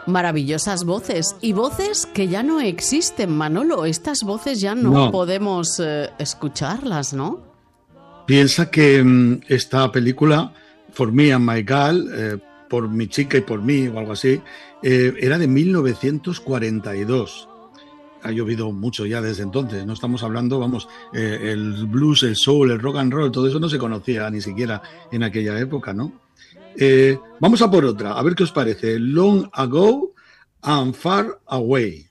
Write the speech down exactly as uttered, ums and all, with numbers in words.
Maravillosas voces, y voces que ya no existen, Manolo. Estas voces ya no, No. podemos eh, escucharlas, ¿no? Piensa que mm, esta película, For Me and My Girl, eh, por mi chica y por mí, o algo así, eh, era de mil novecientos cuarenta y dos. Ha llovido mucho ya desde entonces. No estamos hablando, vamos, eh, el blues, el soul, el rock and roll, todo eso no se conocía ni siquiera en aquella época, ¿no? Eh, vamos a por otra, a ver qué os parece. Long Ago and Far Away.